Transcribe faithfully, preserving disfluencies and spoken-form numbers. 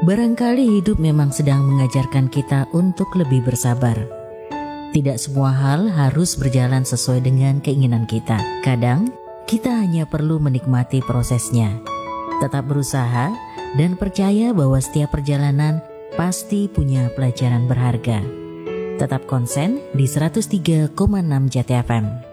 Barangkali hidup memang sedang mengajarkan kita untuk lebih bersabar. Tidak semua hal harus berjalan sesuai dengan keinginan kita. Kadang, kita hanya perlu menikmati prosesnya. Tetap berusaha dan percaya bahwa setiap perjalanan pasti punya pelajaran berharga. Tetap konsen di seratus tiga koma enam Jati F M.